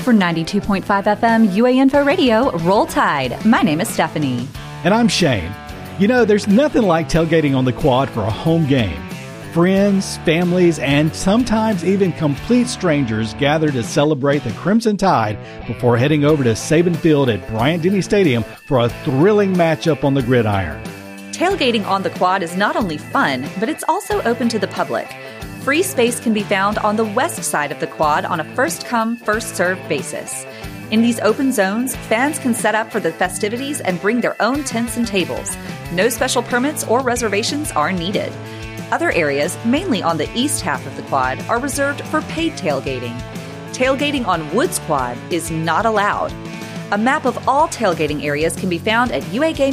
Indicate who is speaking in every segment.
Speaker 1: for 92.5 FM UA Info Radio, Roll Tide. My name is Stephanie.
Speaker 2: And I'm Shane. You know, there's nothing like tailgating on the quad for a home game. Friends, families, and sometimes even complete strangers gather to celebrate the Crimson Tide before heading over to Saban Field at Bryant-Denny Stadium for a thrilling matchup on the gridiron.
Speaker 1: Tailgating on the quad is not only fun, but it's also open to the public. Free space can be found on the west side of the quad on a first-come, first-served basis. In these open zones, fans can set up for the festivities and bring their own tents and tables. No special permits or reservations are needed. Other areas, mainly on the east half of the quad, are reserved for paid tailgating. Tailgating on Woods Quad is not allowed. A map of all tailgating areas can be found at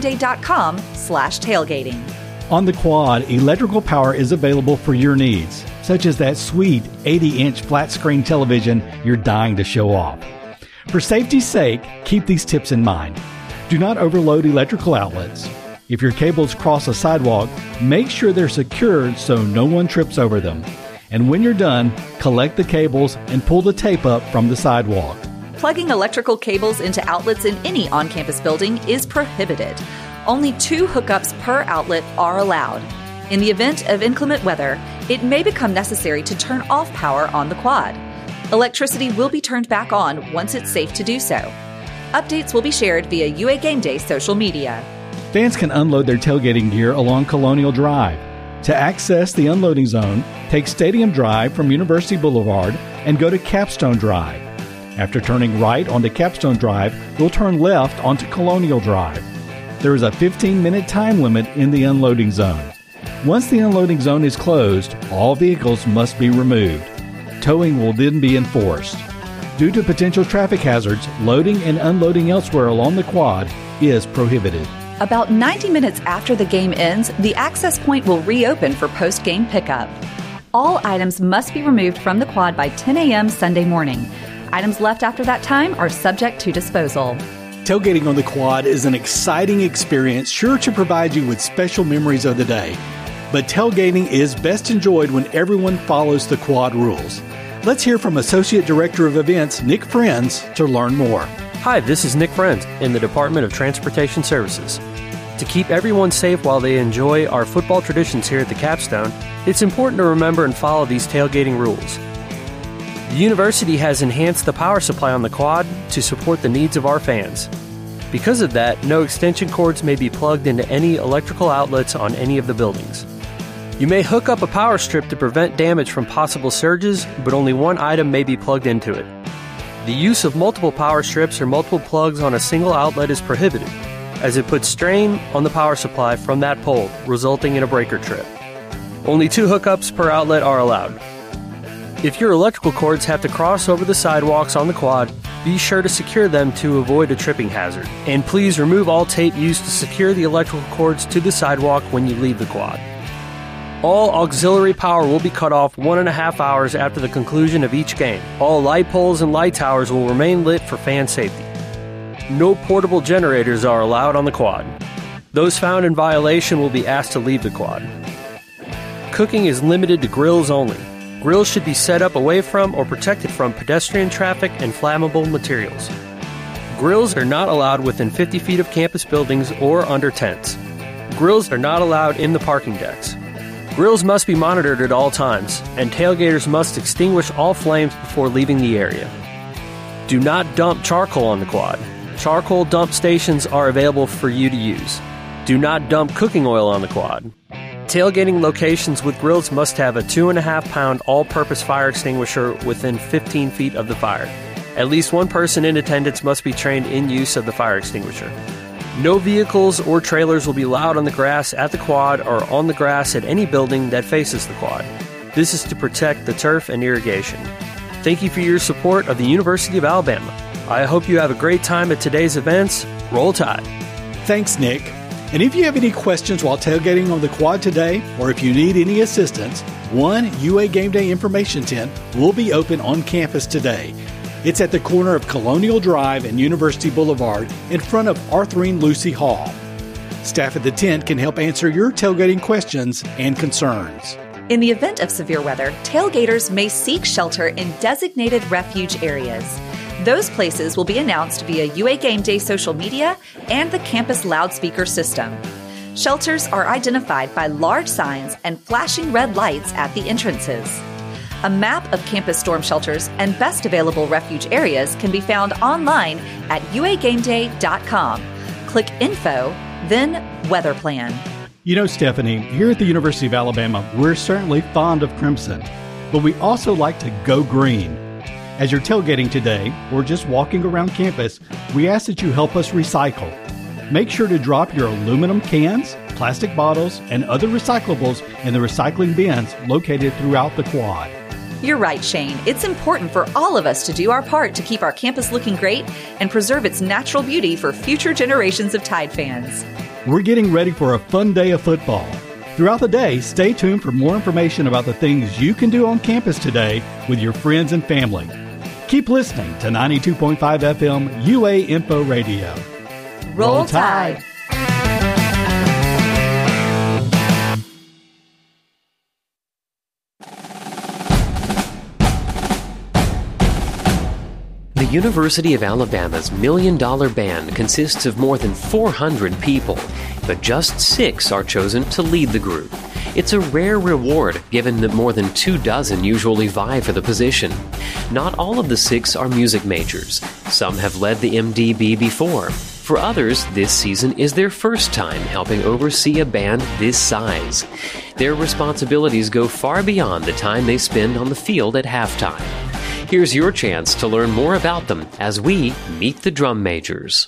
Speaker 1: uagameday.com/tailgating.
Speaker 2: On the quad, electrical power is available for your needs, such as that sweet 80-inch flat-screen television you're dying to show off. For safety's sake, keep these tips in mind. Do not overload electrical outlets. If your cables cross a sidewalk, make sure they're secured so no one trips over them. And when you're done, collect the cables and pull the tape up from the sidewalk.
Speaker 1: Plugging electrical cables into outlets in any on-campus building is prohibited. Only 2 hookups per outlet are allowed. In the event of inclement weather, it may become necessary to turn off power on the quad. Electricity will be turned back on once it's safe to do so. Updates will be shared via UA Game Day social media.
Speaker 2: Fans can unload their tailgating gear along Colonial Drive. To access the unloading zone, take Stadium Drive from University Boulevard and go to Capstone Drive. After turning right onto Capstone Drive, you'll turn left onto Colonial Drive. There is a 15-minute time limit in the unloading zone. Once the unloading zone is closed, all vehicles must be removed. Towing will then be enforced. Due to potential traffic hazards, loading and unloading elsewhere along the quad is prohibited.
Speaker 1: About 90 minutes after the game ends, the access point will reopen for post-game pickup. All items must be removed from the quad by 10 a.m. Sunday morning. Items left after that time are subject to disposal.
Speaker 2: Tailgating on the quad is an exciting experience sure to provide you with special memories of the day. But tailgating is best enjoyed when everyone follows the quad rules. Let's hear from Associate Director of Events, Nick Friends, to learn more.
Speaker 3: Hi, this is Nick Friends in the Department of Transportation Services. To keep everyone safe while they enjoy our football traditions here at the Capstone, it's important to remember and follow these tailgating rules. The university has enhanced the power supply on the quad to support the needs of our fans. Because of that, no extension cords may be plugged into any electrical outlets on any of the buildings. You may hook up a power strip to prevent damage from possible surges, but only one item may be plugged into it. The use of multiple power strips or multiple plugs on a single outlet is prohibited, as it puts strain on the power supply from that pole, resulting in a breaker trip. Only 2 hookups per outlet are allowed. If your electrical cords have to cross over the sidewalks on the quad, be sure to secure them to avoid a tripping hazard. And please remove all tape used to secure the electrical cords to the sidewalk when you leave the quad. All auxiliary power will be cut off 1.5 hours after the conclusion of each game. All light poles and light towers will remain lit for fan safety. No portable generators are allowed on the quad. Those found in violation will be asked to leave the quad. Cooking is limited to grills only. Grills should be set up away from or protected from pedestrian traffic and flammable materials. Grills are not allowed within 50 feet of campus buildings or under tents. Grills are not allowed in the parking decks. Grills must be monitored at all times, and tailgaters must extinguish all flames before leaving the area. Do not dump charcoal on the quad. Charcoal dump stations are available for you to use. Do not dump cooking oil on the quad. Tailgating locations with grills must have a 2.5-pound all-purpose fire extinguisher within 15 feet of the fire. At least one person in attendance must be trained in use of the fire extinguisher. No vehicles or trailers will be allowed on the grass at the quad or on the grass at any building that faces the quad. This is to protect the turf and irrigation. Thank you for your support of the University of Alabama. I hope you have a great time at today's events. Roll Tide.
Speaker 2: Thanks, Nick. And if you have any questions while tailgating on the quad today, or if you need any assistance, one UA Game Day information tent will be open on campus today. It's at the corner of Colonial Drive and University Boulevard in front of Arthurine Lucy Hall. Staff at the tent can help answer your tailgating questions and concerns.
Speaker 1: In the event of severe weather, tailgaters may seek shelter in designated refuge areas. Those places will be announced via UA Game Day social media and the campus loudspeaker system. Shelters are identified by large signs and flashing red lights at the entrances. A map of campus storm shelters and best available refuge areas can be found online at uagameday.com. Click Info, then Weather Plan.
Speaker 2: You know, Stephanie, here at the University of Alabama, we're certainly fond of crimson, but we also like to go green. As you're tailgating today or just walking around campus, we ask that you help us recycle. Make sure to drop your aluminum cans, plastic bottles, and other recyclables in the recycling bins located throughout the quad.
Speaker 1: You're right, Shane. It's important for all of us to do our part to keep our campus looking great and preserve its natural beauty for future generations of Tide fans.
Speaker 2: We're getting ready for a fun day of football. Throughout the day, stay tuned for more information about the things you can do on campus today with your friends and family. Keep listening to 92.5 FM UA Info Radio.
Speaker 1: Roll Tide!
Speaker 4: The University of Alabama's $1 Million Band consists of more than 400 people, but just 6 are chosen to lead the group. It's a rare reward, given that more than 24 usually vie for the position. Not all of the 6 are music majors. Some have led the MDB before. For others, this season is their first time helping oversee a band this size. Their responsibilities go far beyond the time they spend on the field at halftime. Here's your chance to learn more about them as we meet the drum majors.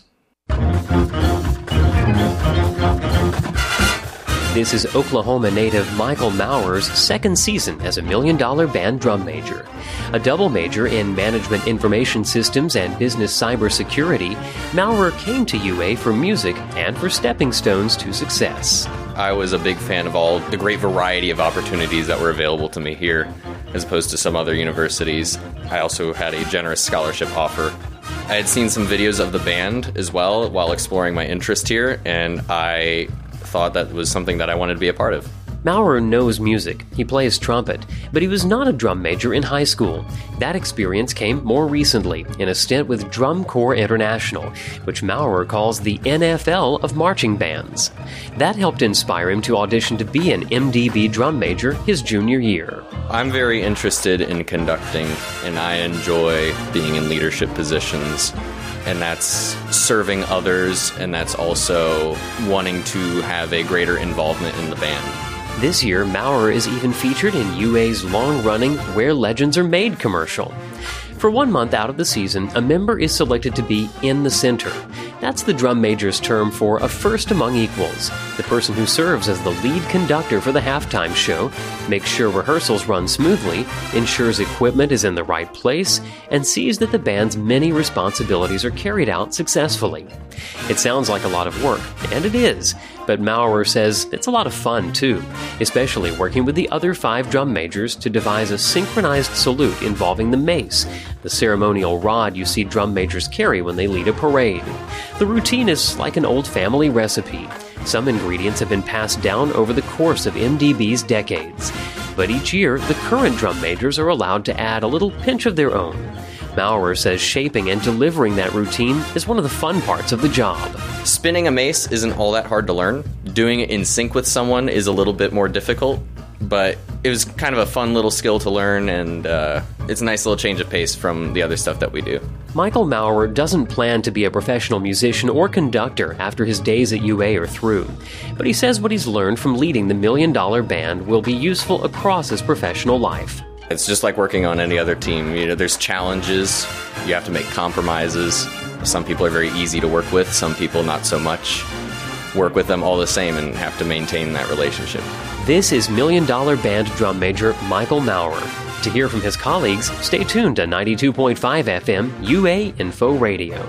Speaker 4: This is Oklahoma native Michael Mauer's second season as a $1 Million Band drum major. A double major in Management Information Systems and Business Cybersecurity, Mauer came to UA for music and for stepping stones to success.
Speaker 5: I was a big fan of all the great variety of opportunities that were available to me here, as opposed to some other universities. I also had a generous scholarship offer. I had seen some videos of the band as well while exploring my interest here, and I thought that was something that I wanted to be a part of.
Speaker 4: Mauer knows music. He plays trumpet, but he was not a drum major in high school. That experience came more recently in a stint with Drum Corps International, which Mauer calls the NFL of marching bands. That helped inspire him to audition to be an MDB drum major his junior year.
Speaker 5: I'm very interested in conducting, and I enjoy being in leadership positions. And that's serving others, and that's also wanting to have a greater involvement in the band.
Speaker 4: This year, Mauer is even featured in UA's long-running Where Legends Are Made commercial. For 1 month out of the season, a member is selected to be in the center. That's the drum major's term for a first among equals. The person who serves as the lead conductor for the halftime show, makes sure rehearsals run smoothly, ensures equipment is in the right place, and sees that the band's many responsibilities are carried out successfully. It sounds like a lot of work, and it is, but Mauer says it's a lot of fun too, especially working with the other 5 drum majors to devise a synchronized salute involving the mace, the ceremonial rod you see drum majors carry when they lead a parade. The routine is like an old family recipe. Some ingredients have been passed down over the course of MDB's decades, but each year the current drum majors are allowed to add a little pinch of their own. Mauer says shaping and delivering that routine is one of the fun parts of the job.
Speaker 5: Spinning a mace isn't all that hard to learn. Doing it in sync with someone is a little bit more difficult, but it was kind of a fun little skill to learn, and it's a nice little change of pace from the other stuff that we do.
Speaker 4: Michael Mauer doesn't plan to be a professional musician or conductor after his days at UA are through, but he says what he's learned from leading the $1 Million Band will be useful across his professional life.
Speaker 5: It's just like working on any other team. You know, there's challenges. You have to make compromises. Some people are very easy to work with. Some people not so much. Work with them all the same and have to maintain that relationship.
Speaker 4: This is $1 Million Band drum major Michael Mauer. To hear from his colleagues, stay tuned to 92.5 FM UA Info Radio.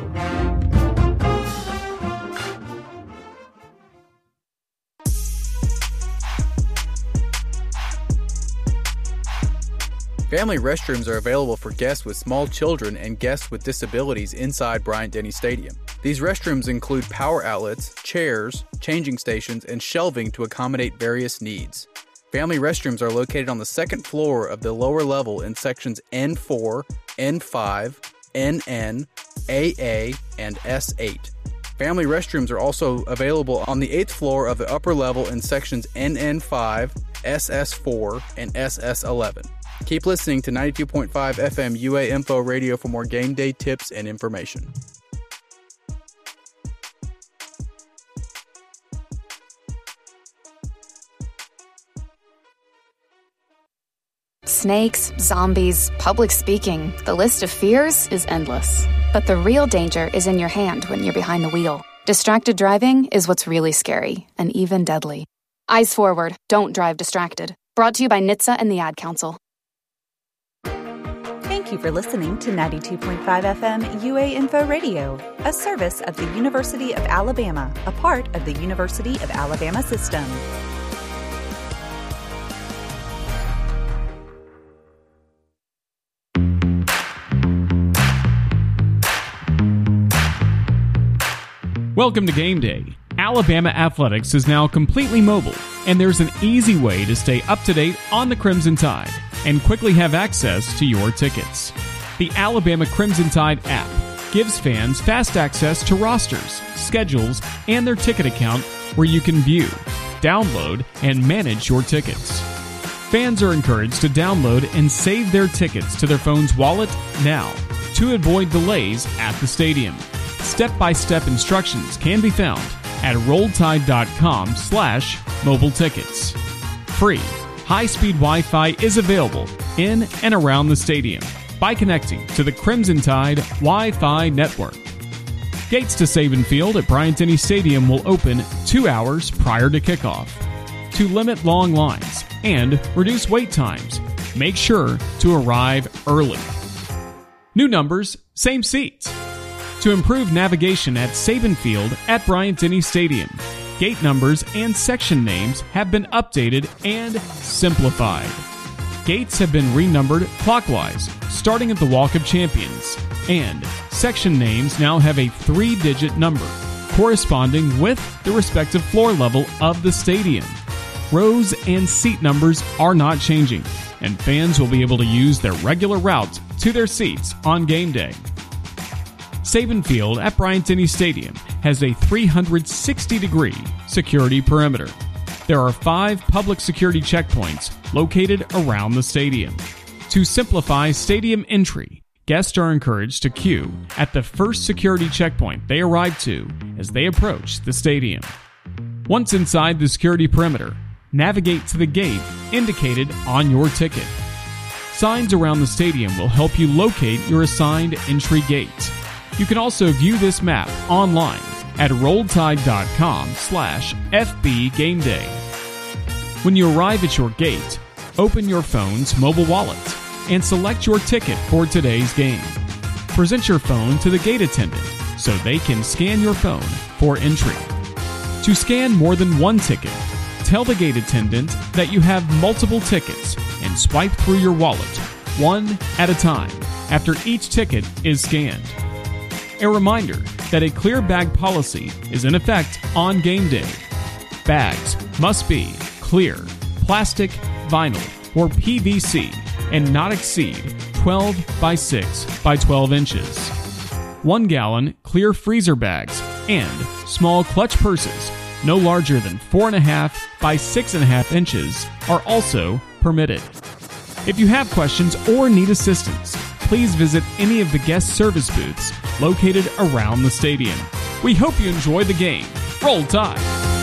Speaker 6: Family restrooms are available for guests with small children and guests with disabilities inside Bryant-Denny Stadium. These restrooms include power outlets, chairs, changing stations, and shelving to accommodate various needs. Family restrooms are located on the second floor of the lower level in sections N4, N5, NN, AA, and S8. Family restrooms are also available on the 8th floor of the upper level in sections NN5, SS4, and SS11. Keep listening to 92.5 FM UA Info Radio for more game day tips and information.
Speaker 7: Snakes, zombies, public speaking, the list of fears is endless. But the real danger is in your hand when you're behind the wheel. Distracted driving is what's really scary and even deadly. Eyes forward, don't drive distracted. Brought to you by NHTSA and the Ad Council.
Speaker 1: Thank you for listening to 92.5 FM UA Info Radio, a service of the University of Alabama, a part of the University of Alabama system.
Speaker 8: Welcome to Game Day. Alabama Athletics is now completely mobile, and there's an easy way to stay up to date on the Crimson Tide and quickly have access to your tickets. The Alabama Crimson Tide app gives fans fast access to rosters, schedules, and their ticket account where you can view, download, and manage your tickets. Fans are encouraged to download and save their tickets to their phone's wallet now to avoid delays at the stadium. Step-by-step instructions can be found at rolltide.com/mobile tickets. Free, high-speed Wi-Fi is available in and around the stadium by connecting to the Crimson Tide Wi-Fi network. Gates to Saban Field at Bryant-Denny Stadium will open 2 hours prior to kickoff. To limit long lines and reduce wait times, make sure to arrive early. New numbers, same seats. To improve navigation at Saban Field at Bryant-Denny Stadium, gate numbers and section names have been updated and simplified. Gates have been renumbered clockwise, starting at the Walk of Champions, and section names now have a 3-digit number, corresponding with the respective floor level of the stadium. Rows and seat numbers are not changing, and fans will be able to use their regular route to their seats on game day. Saban Field at Bryant-Denny Stadium has a 360-degree security perimeter. There are 5 public security checkpoints located around the stadium. To simplify stadium entry, guests are encouraged to queue at the first security checkpoint they arrive to as they approach the stadium. Once inside the security perimeter, navigate to the gate indicated on your ticket. Signs around the stadium will help you locate your assigned entry gate. You can also view this map online at rolltide.com/FBGameDay. When you arrive at your gate, open your phone's mobile wallet and select your ticket for today's game. Present your phone to the gate attendant so they can scan your phone for entry. To scan more than one ticket, tell the gate attendant that you have multiple tickets and swipe through your wallet, one at a time, after each ticket is scanned. A reminder that a clear bag policy is in effect on game day. Bags must be clear, plastic, vinyl, or PVC and not exceed 12 by 6 by 12 inches. 1 gallon clear freezer bags and small clutch purses no larger than 4.5 by 6.5 inches are also permitted. If you have questions or need assistance, please visit any of the guest service booths located around the stadium. We hope you enjoy the game. Roll Tide!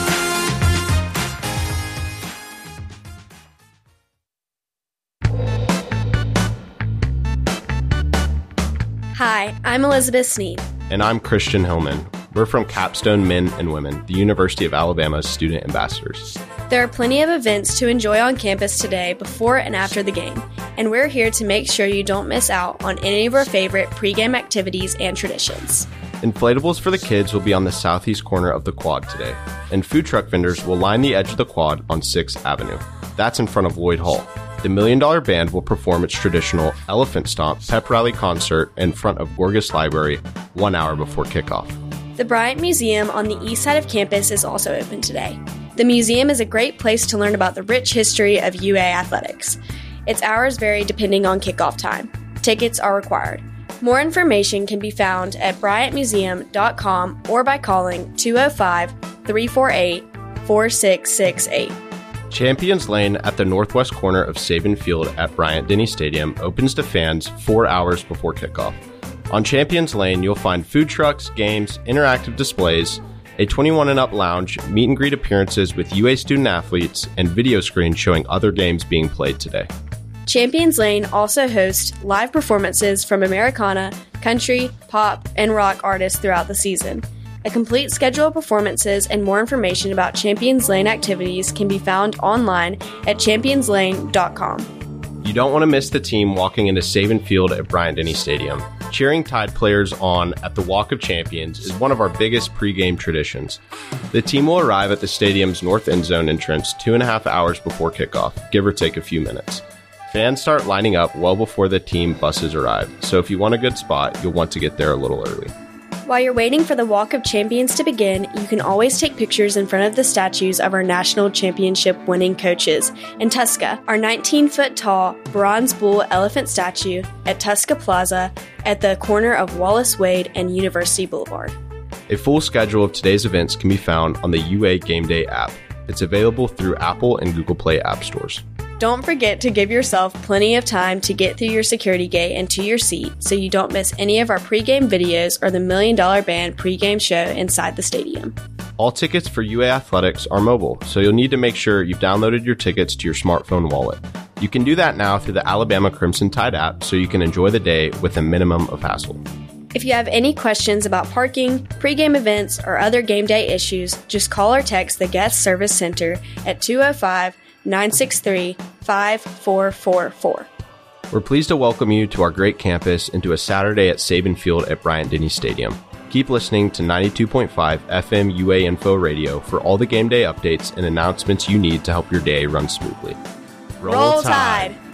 Speaker 9: Hi, I'm Elizabeth Sneed.
Speaker 10: And I'm Christian Hillman. We're from Capstone Men and Women, the University of Alabama's student ambassadors.
Speaker 9: There are plenty of events to enjoy on campus today before and after the game, and we're here to make sure you don't miss out on any of our favorite pregame activities and traditions.
Speaker 10: Inflatables for the kids will be on the southeast corner of the quad today, and food truck vendors will line the edge of the quad on 6th Avenue. That's in front of Lloyd Hall. The $1 Million Band will perform its traditional Elephant Stomp pep rally concert in front of Gorgas Library 1 hour before kickoff.
Speaker 9: The Bryant Museum on the east side of campus is also open today. The museum is a great place to learn about the rich history of UA athletics. Its hours vary depending on kickoff time. Tickets are required. More information can be found at bryantmuseum.com or by calling 205-348-4668.
Speaker 10: Champions Lane at the northwest corner of Saban Field at Bryant-Denny Stadium opens to fans 4 hours before kickoff. On Champions Lane, you'll find food trucks, games, interactive displays, a 21 and up lounge, meet and greet appearances with UA student athletes, and video screens showing other games being played today.
Speaker 9: Champions Lane also hosts live performances from Americana, country, pop, and rock artists throughout the season. A complete schedule of performances and more information about Champions Lane activities can be found online at championslane.com.
Speaker 10: You don't want to miss the team walking into Saban Field at Bryant-Denny Stadium. Cheering Tide players on at the Walk of Champions is one of our biggest pregame traditions. The team will arrive at the stadium's north end zone entrance 2.5 hours before kickoff, give or take a few minutes. Fans start lining up well before the team buses arrive, so if you want a good spot, you'll want to get there a little early.
Speaker 9: While you're waiting for the Walk of Champions to begin, you can always take pictures in front of the statues of our national championship winning coaches and Tuska, our 19-foot-tall bronze bull elephant statue at Tuska Plaza at the corner of Wallace Wade and University Boulevard.
Speaker 10: A full schedule of today's events can be found on the UA Game Day app. It's available through Apple and Google Play app stores.
Speaker 9: Don't forget to give yourself plenty of time to get through your security gate and to your seat so you don't miss any of our pregame videos or the $1 Million Band pregame show inside the stadium.
Speaker 10: All tickets for UA Athletics are mobile, so you'll need to make sure you've downloaded your tickets to your smartphone wallet. You can do that now through the Alabama Crimson Tide app so you can enjoy the day with a minimum of hassle.
Speaker 9: If you have any questions about parking, pregame events, or other game day issues, just call or text the Guest Service Center at 205-963-5444.
Speaker 10: We're pleased to welcome you to our great campus and to a Saturday at Saban Field at Bryant-Denny Stadium. Keep listening to 92.5 FM UA Info Radio for all the game day updates and announcements you need to help your day run smoothly.
Speaker 9: Roll Tide!